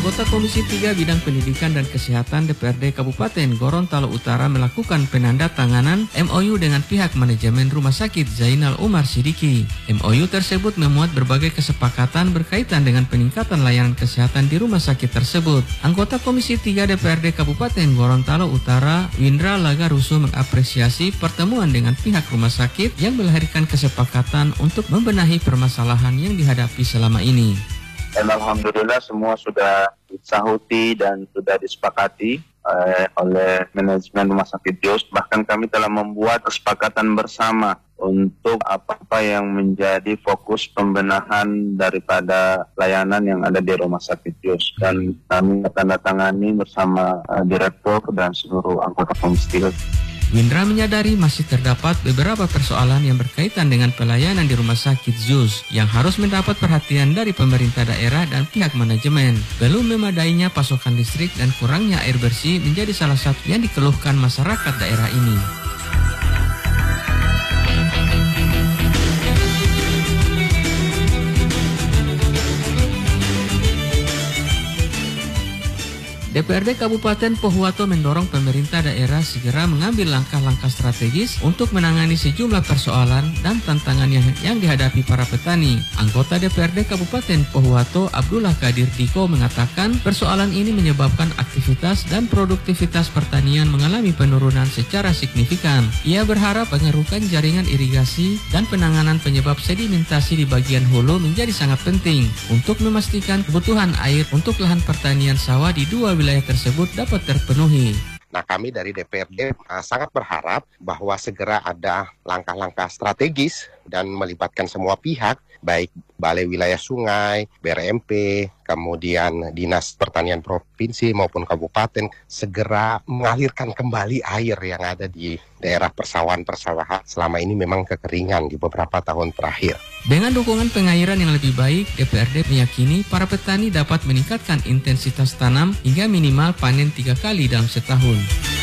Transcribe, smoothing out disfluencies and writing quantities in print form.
Anggota Komisi 3 Bidang Pendidikan dan Kesehatan DPRD Kabupaten Gorontalo Utara melakukan penandatanganan MOU dengan pihak manajemen Rumah Sakit Zainal Umar Sidiki. MOU tersebut memuat berbagai kesepakatan berkaitan dengan peningkatan layanan kesehatan di rumah sakit tersebut. Anggota Komisi 3 DPRD Kabupaten Gorontalo Utara, Windra Lagarusu, mengapresiasi pertemuan dengan pihak rumah sakit yang melahirkan kesepakatan untuk membenahi permasalahan yang dihadapi selama ini. Dan alhamdulillah semua sudah disahuti dan sudah disepakati oleh manajemen Rumah Sakit JOS. Bahkan kami telah membuat kesepakatan bersama untuk apa-apa yang menjadi fokus pembenahan daripada layanan yang ada di Rumah Sakit JOS. Dan kami tanda tangani bersama direktur dan seluruh anggota Komisi 3. Windra menyadari masih terdapat beberapa persoalan yang berkaitan dengan pelayanan di Rumah Sakit JOS yang harus mendapat perhatian dari pemerintah daerah dan pihak manajemen. Belum memadainya pasokan listrik dan kurangnya air bersih menjadi salah satu yang dikeluhkan masyarakat daerah ini. DPRD Kabupaten Pohuwato mendorong pemerintah daerah segera mengambil langkah-langkah strategis untuk menangani sejumlah persoalan dan tantangan yang dihadapi para petani. Anggota DPRD Kabupaten Pohuwato, Abdullah Kadir Diko, mengatakan persoalan ini menyebabkan aktivitas dan produktivitas pertanian mengalami penurunan secara signifikan. Ia berharap pengerukan jaringan irigasi dan penanganan penyebab sedimentasi di bagian hulu menjadi sangat penting untuk memastikan kebutuhan air untuk lahan pertanian sawah di dua wilayah tersebut dapat terpenuhi. Nah, kami dari DPRD sangat berharap bahwa segera ada langkah-langkah strategis dan melibatkan semua pihak, baik Balai Wilayah Sungai, BRMP, kemudian Dinas Pertanian Provinsi maupun Kabupaten, segera mengalirkan kembali air yang ada di daerah persawahan selama ini memang kekeringan di beberapa tahun terakhir. Dengan dukungan pengairan yang lebih baik, DPRD meyakini para petani dapat meningkatkan intensitas tanam hingga minimal panen 3 kali dalam setahun.